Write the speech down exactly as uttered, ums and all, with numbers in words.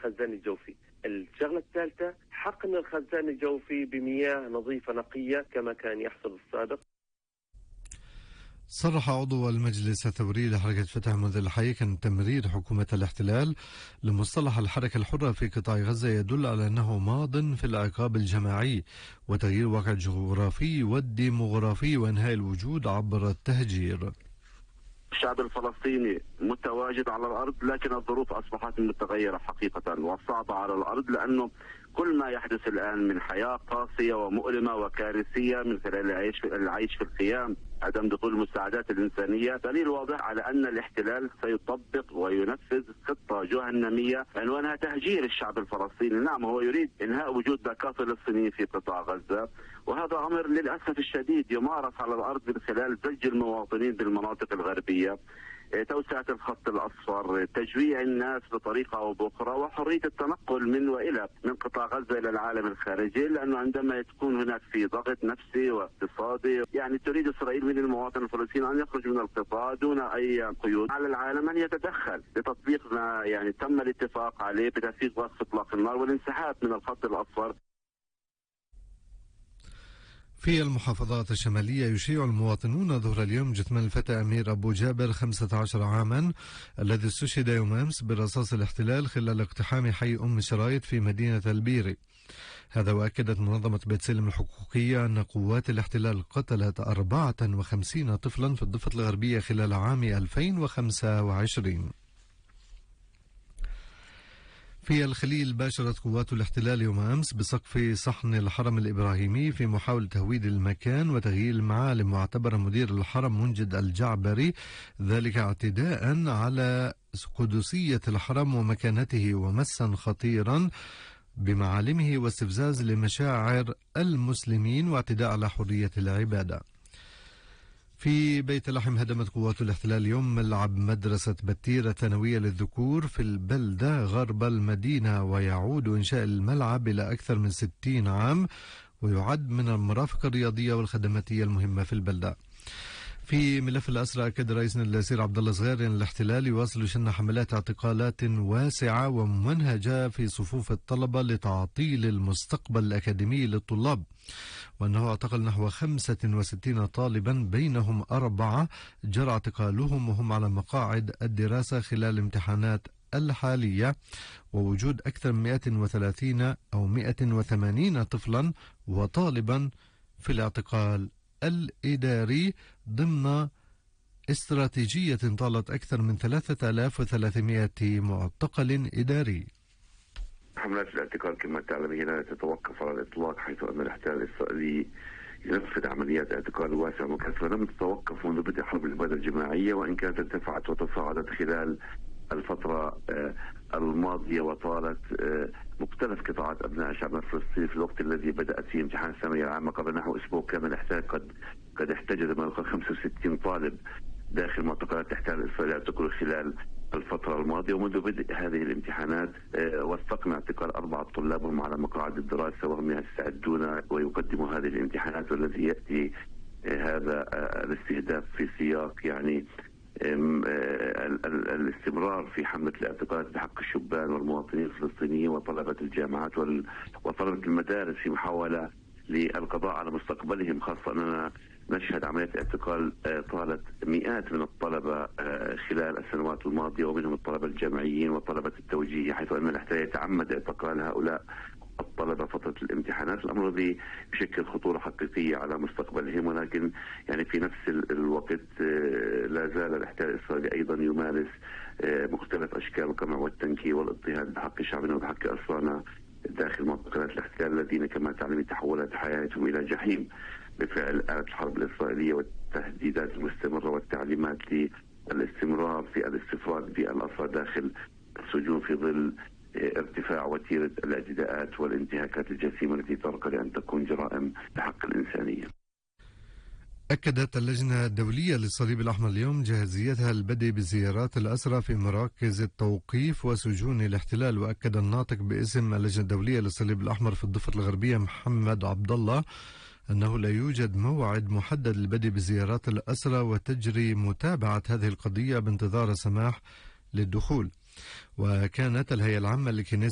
الخزان الجوفي. الشغلة الثالثة حقن الخزان الجوفي بمياه نظيفة نقية كما كان يحصل السابق. صرح عضو المجلس الثوري لحركة فتح منذ الحي أن تمرير حكومة الاحتلال لمصطلح الحركة الحرة في قطاع غزة يدل على أنه ماض في العقاب الجماعي وتغيير الواقع الجغرافي والديموغرافي وإنهاء الوجود عبر التهجير. الشعب الفلسطيني متواجد على الأرض، لكن الظروف أصبحت متغيرة حقيقة وصعبة على الأرض، لأنه كل ما يحدث الآن من حياة قاسية ومؤلمة وكارثية من خلال العيش في, العيش في الخيام، عدم دخول المساعدات الإنسانية، دليل واضح على أن الاحتلال سيطبق وينفذ خطة جهنمية عنوانها تهجير الشعب الفلسطيني. نعم، هو يريد إنهاء وجود باكات فلسطينيين في قطاع غزة، وهذا أمر للأسف الشديد يمارس على الأرض من خلال زج المواطنين بالمناطق الغربية، توسعة الخط الأصفر، تجويع الناس بطريقة أو بأخرى، وحرية التنقل من وإلى من قطاع غزة إلى العالم الخارجي، لأنه عندما تكون هناك في ضغط نفسي واقتصادي، يعني تريد إسرائيل من المواطن الفلسطيني أن يخرج من القطاع دون أي قيود على العالم أن يتدخل لتطبيق ما يعني تم الاتفاق عليه بتنفيذ وقف إطلاق النار والانسحاب من الخط الأصفر. في المحافظات الشمالية يشيع المواطنون ظهر اليوم جثمان الفتى أمير أبو جابر خمسة عشر عاما الذي استشهد يوم أمس برصاص الاحتلال خلال اقتحام حي أم شرايط في مدينة البيري. هذا وأكدت منظمة بيت سلم الحقوقية أن قوات الاحتلال قتلت أربعة وخمسين طفلا في الضفة الغربية خلال عام ألفين وخمسة وعشرين. في الخليل باشرت قوات الاحتلال يوم أمس بسقف صحن الحرم الإبراهيمي في محاولة تهويد المكان وتغيير المعالم، واعتبر مدير الحرم منجد الجعبري ذلك اعتداء على قدسية الحرم ومكانته ومسا خطيرا بمعالمه واستفزاز لمشاعر المسلمين واعتداء على حرية العبادة. في بيت لحم هدمت قوات الاحتلال اليوم ملعب مدرسة بتيرة الثانوية للذكور في البلدة غرب المدينة، ويعود إنشاء الملعب إلى أكثر من ستين عام ويعد من المرافق الرياضية والخدماتية المهمة في البلدة. في ملف الأسرى أكد رئيسنا الأسير عبد الله صغير أن الاحتلال يواصل شن حملات اعتقالات واسعة وممنهجة في صفوف الطلبة لتعطيل المستقبل الأكاديمي للطلاب، وأنه اعتقل نحو خمسة وستين طالبا بينهم أربعة جرى اعتقالهم وهم على مقاعد الدراسة خلال الامتحانات الحالية، ووجود أكثر من مئة وثلاثين أو مئة وثمانين طفلا وطالبا في الاعتقال الإداري ضمن استراتيجية طالت أكثر من ثلاثة آلاف وثلاثمئة معتقل إداري. حملات الاعتقال كما تعلمين لا تتوقف على الإطلاق، حيث أن الاحتلال الإسرائيلي ينفذ عمليات اعتقال واسعة وكثيرة لم تتوقف منذ بدء حرب الإبادة الجماعية، وإن كانت ارتفعت وتصاعدت خلال الفترة الماضية وطالت مختلف قطاعات أبناء الشعب الفلسطيني في الوقت الذي بدأت فيه امتحان الثانوية العامة قبل نحو أسبوع كامل. الاحتلال قد قد احتجز ما يقارب خمسة وستين طالب داخل معتقلات الاحتلال الإسرائيلي اعتقلوا خلال الفترة الماضية، ومنذ بدء هذه الامتحانات وثقنا اعتقال أربعة طلاب هم على مقاعد الدراسة وهم يستعدون ويقدموا هذه الامتحانات، والذي يأتي هذا الاستهداف في سياق يعني الاستمرار في حملة الاعتقالات بحق الشبان والمواطنين الفلسطينيين وطلبة الجامعات وطلبة المدارس في محاولة للقضاء على مستقبلهم، خاصة أننا نشهد عملية اعتقال طالت مئات من الطلبة خلال السنوات الماضية، ومنهم الطلبة الجامعيين وطلبة التوجيهي، حيث أن الاحتلال يتعمد اعتقال هؤلاء الطلبة فترة الامتحانات. الأمر الذي يشكل خطورة حقيقية على مستقبلهم، ولكن يعني في نفس الوقت لا زال الاحتلال الإسرائيلي أيضا يمارس مختلف أشكال القمع والتنكيل والاضطهاد بحق شعبنا وبحق أسرانا داخل معتقلات الاحتلال، الذين كما تعلمين تحولت حياتهم إلى جحيم بفعل آلة الحرب الإسرائيلية والتهديدات المستمرة والتعليمات للاستمرار في الاستفراد بالأسرى داخل السجون في ظل ارتفاع وتيرة الاعتداءات والانتهاكات الجسيمة التي ترقى لأن تكون جرائم بحق الإنسانية. أكدت اللجنة الدولية للصليب الأحمر اليوم جاهزيتها البدء بزيارات الأسرى في مراكز التوقيف وسجون الاحتلال. وأكد الناطق باسم اللجنة الدولية للصليب الأحمر في الضفة الغربية محمد عبد الله أنه لا يوجد موعد محدد للبدء بزيارات الأسرى، وتجري متابعة هذه القضية بانتظار السماح للدخول. وكانت الهيئة العامة للكنيسة